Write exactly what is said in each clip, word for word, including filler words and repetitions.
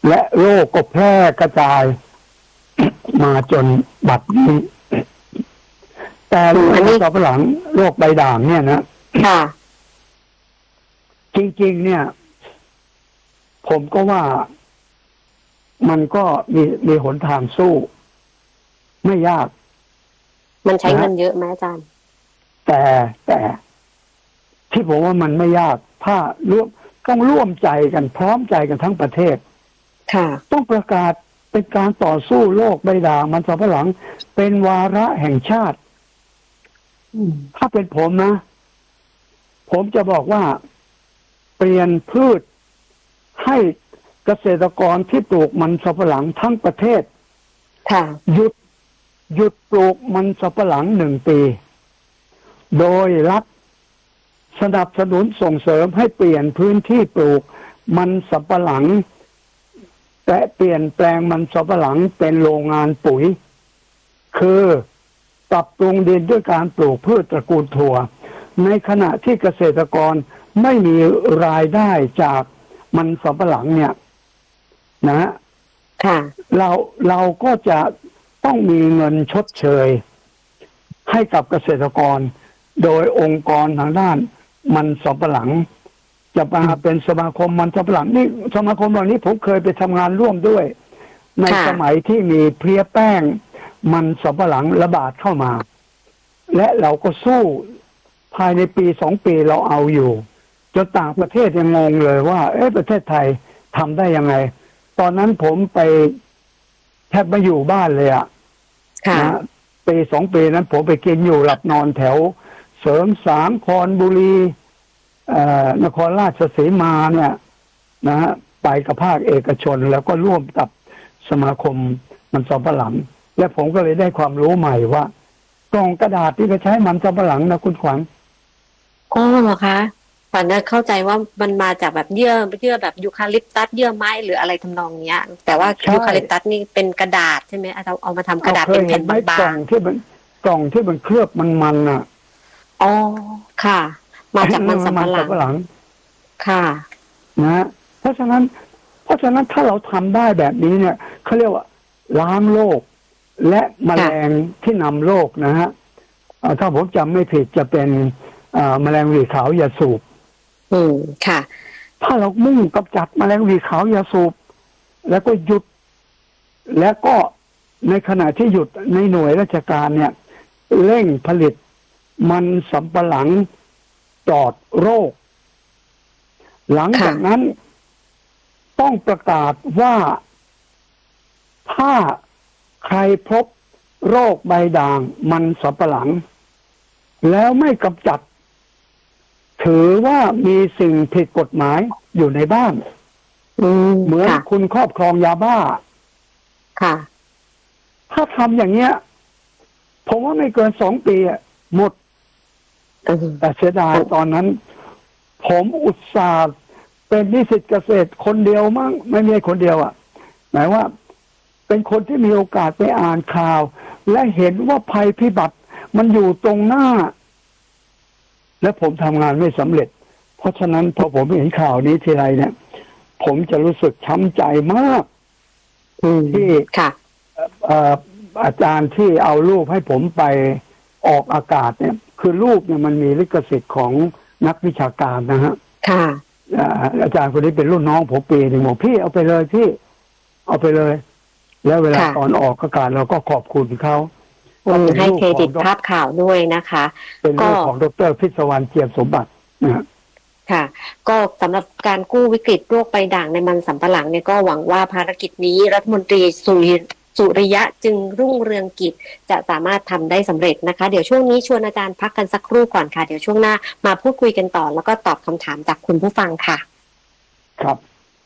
และโรคก็แพร่กระจาย มาจนบัดนี้แต่โรคมันสำปะหลังโรคใบด่างเนี่ยนะค่ะจริงๆเนี่ยผมก็ว่ามันก็มีมีหนทางสู้ไม่ยากมันใช้เงินเยอะไหมอาจารย์แต่แต่ที่ผมว่ามันไม่ยากถ้าร่วมต้องร่วมใจกันพร้อมใจกันทั้งประเทศค่ะต้องประกาศเป็นการต่อสู้โรคใบด่างมันสำปะหลังเป็นวาระแห่งชาติถ้าเป็นผมนะผมจะบอกว่าเปลี่ยนพืชให้เกษตรกรที่ปลูกมันสำปะหลังทั้งประเทศหยุดหยุดปลูกมันสำปะหลังหนึ่งปีโดยรัฐสนับสนุนส่งเสริมให้เปลี่ยนพื้นที่ปลูกมันสำปะหลังและเปลี่ยนแปลงมันสำปะหลังเป็นโรงงานปุ๋ยคือปรับปรุงดินด้วยการปลูกพืชตระกูลถั่วในขณะที่เกษตรกรไม่มีรายได้จากมันสำปะหลังเนี่ยนะค่ะเราเราก็จะต้องมีเงินชดเชยให้กับเกษตรกรโดยองค์กรทางด้านมันสำปะหลังจะมาเป็นสมาคมมันสำปะหลังนี่สมาคมเหล่านี้ผมเคยไปทำงานร่วมด้วยในสมัยที่มีเพลี้ยแป้งมันสำปะหลังระบาดเข้ามาและเราก็สู้ภายในปีสองปีเราเอาอยู่จนต่างประเทศยังงงเลยว่าเอ๊ะประเทศไทยทำได้ยังไงตอนนั้นผมไปแทบไม่อยู่บ้านเลยอะนะปีสองปีนั้นผมไปกินอยู่หลับนอนแถวเสริมสางคอนบุรีนครราชสีมาเนี่ยนะฮะไปกับภาคเอกชนแล้วก็ร่วมกับสมาคมมันสำปะหลังและผมก็เลยได้ความรู้ใหม่ว่ากล่องกระดาษที่เขาใช้มันสำปะหลังนะคุณขวัญอ๋อเหรอคะฝันน่ะเข้าใจว่ามันมาจากแบบเยื่อเยื่อแบบยูคาลิปตัสเยื่อไม้หรืออะไรทำนองเนี้ยแต่ว่ายูคาลิปตัสนี่เป็นกระดาษใช่ไหมเอาเอามาทำกระดาษเป็นแผ่นบางๆกล่องที่มันกล่องที่มันเคลือบมันมันอ่ะอ๋อค่ะมาจากมันสำปะหลังค่ะนะเพราะฉะนั้นเพราะฉะนั้นถ้าเราทำได้แบบนี้เนี่ยเขาเรียกว่าล้างโรคและแมลงที่นำโรคนะฮะถ้าผมจำไม่ผิดจะเป็นแมลงหวีขาวยาสูบอืมค่ะถ้าเรามุ่งกำจัดแมลงหวีขาวยาสูบแล้วก็หยุดแล้วก็ในขณะที่หยุดในหน่วยราชการเนี่ยเร่งผลิตมันสำปะหลังปลอดโรคหลังจากนั้นต้องประกาศว่าถ้าใครพบโรคใบด่างมันสำปะหลังแล้วไม่กำจัดถือว่ามีสิ่งผิดกฎหมายอยู่ในบ้านเหมือนคุณครอบครองยาบ้าค่ะถ้าทำอย่างเงี้ยผมว่าไม่เกินสองปีหมดแต่เสียดายตอนนั้นผมอุตส่าห์เป็นนิสิตเกษตรคนเดียวมั้งไม่มีคนเดียวอ่ะหมายว่าเป็นคนที่มีโอกาสไปอ่านข่าวและเห็นว่าภัยพิบัติมันอยู่ตรงหน้าและผมทำงานไม่สำเร็จเพราะฉะนั้นพอผมเห็นข่าวนี้ทีไรเนี่ยผมจะรู้สึกช้ำใจมากที่อาจารย์ที่เอารูปให้ผมไปออกอากาศเนี่ยคือรูปเนี่ยมันมีลิขสิทธิ์ของนักวิชาการนะฮะค่ะอาจารย์คนนี้เป็นรุ่นน้องผมปีหนึ่งบอกพี่เอาไปเลยพี่เอาไปเลยแล้วเวลาตอนออกอากาศเราก็ขอบคุณเขาให้เครดิตภาพข่าวด้วยนะคะเป็นเรื่องของดร.พิศวรรณเจียมสมบัตินะค่ะก็สำหรับการกู้วิกฤตโรคใบด่างในมันสำปะหลังเนี่ยก็หวังว่าภารกิจนี้รัฐมนตรีสุริสุริยะจึงรุ่งเรืองกิจจะสามารถทำได้สำเร็จนะคะเดี๋ยวช่วงนี้ชวนอาจารย์พักกันสักครู่ก่อนค่ะเดี๋ยวช่วงหน้ามาพูดคุยกันต่อแล้วก็ตอบคำถามจากคุณผู้ฟังค่ะครับ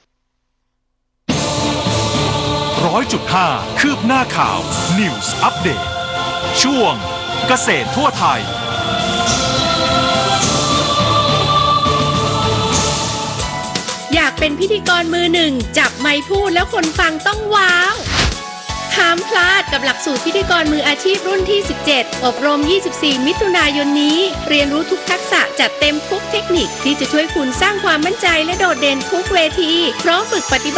ร้อยจุดห้าคืบหน้าข่าว News Update ช่วงเกษตรทั่วไทยอยากเป็นพิธีกรมือหนึ่งจับไมค์พูดแล้วคนฟังต้องว้าวห้ามพลาดกับหลักสูตรพิธีกรมืออาชีพรุ่นที่สิบเจ็ดอบรมยี่สิบสี่มิถุนายนนี้เรียนรู้ทุกทักษะจัดเต็มทุกเทคนิคที่จะช่วยคุณสร้างความมั่นใจและโดดเด่นทุกเวทีพร้อมฝึกปฏิบัติ